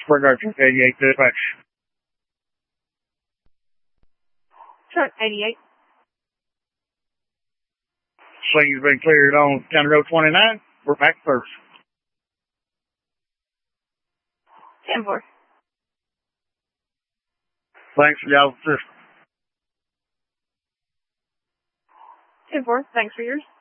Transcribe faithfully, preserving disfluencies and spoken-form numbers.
Truck eighty-eight dispatch. Truck eighty-eight. Scene's been cleared on County Road twenty-nine. We're back first. ten four. Thanks for y'all's assistance. ten four. Thanks for yours.